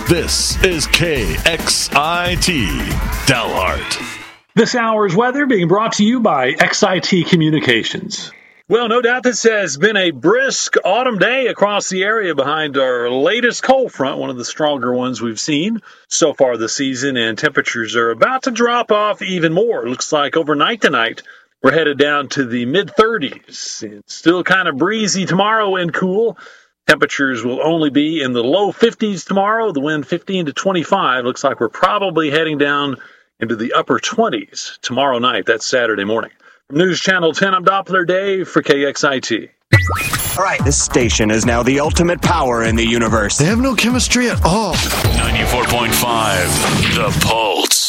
This is KXIT Dalhart. This hour's weather being brought to you by XIT Communications. Well, no doubt this has been a brisk autumn day across the area behind our latest cold front, one of the stronger ones we've seen so far this season, and temperatures are about to drop off even more. It looks like overnight tonight, we're headed down to the mid-30s. It's still kind of breezy tomorrow and cool. Temperatures will only be in the low 50s tomorrow, the wind 15 to 25. Looks like we're probably heading down into the upper 20s tomorrow night. That's Saturday morning. From News Channel 10, I'm Doppler Dave for KXIT. All right, this station is now the ultimate power in the universe. They have no chemistry at all. 94.5, The Pulse.